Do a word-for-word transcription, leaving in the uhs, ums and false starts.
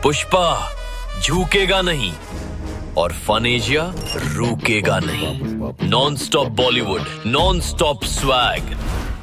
पुष्पा झुकेगा नहीं और फनेजिया रुकेगा नहीं। Non stop Bollywood, non stop swag,